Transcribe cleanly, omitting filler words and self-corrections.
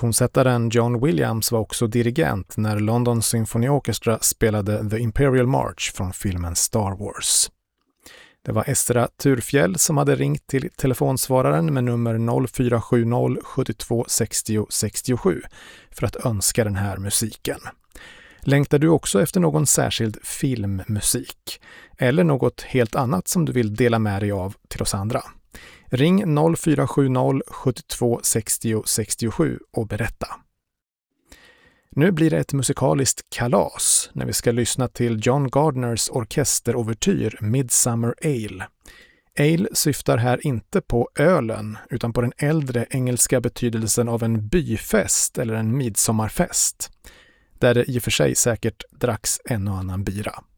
Tonsättaren John Williams var också dirigent när London Symphony Orchestra spelade The Imperial March från filmen Star Wars. Det var Estra Turfjell som hade ringt till telefonsvararen med nummer 0470 72 60 67 för att önska den här musiken. Längtar du också efter någon särskild filmmusik eller något helt annat som du vill dela med dig av till oss andra? Ring 0470 72 60 67 och berätta. Nu blir det ett musikaliskt kalas när vi ska lyssna till John Gardners orkesterovertyr Midsummer Ale. Ale syftar här inte på ölen utan på den äldre engelska betydelsen av en byfest eller en midsommarfest, där det i och för sig säkert dracks en och annan bira.